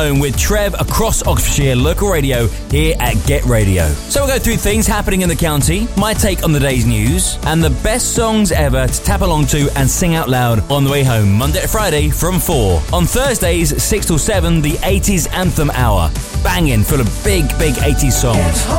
home with Trev across Oxfordshire local radio here at Get Radio. So we'll go through things happening in the county, my take on the day's news, and the best songs ever to tap along to and sing out loud on the way home, Monday to Friday from 4. On Thursdays, 6 till 7, the 80s Anthem Hour. Banging, full of big 80s songs.